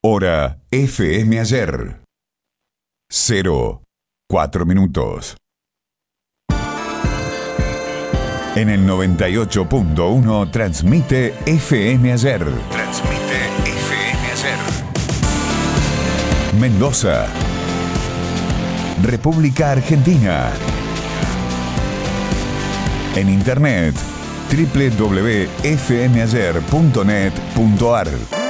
Hora FM Ayer. 04 minutos. En el 98.1 transmite FM Ayer. Transmite FM Ayer. Mendoza. República Argentina. En internet www.fmayer.net.ar.